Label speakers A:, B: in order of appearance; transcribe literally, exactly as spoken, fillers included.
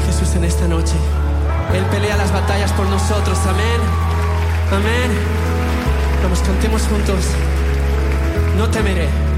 A: Jesús en esta noche. Él pelea las batallas por nosotros. Amén. Amén. Vamos, cantemos juntos. No temeré.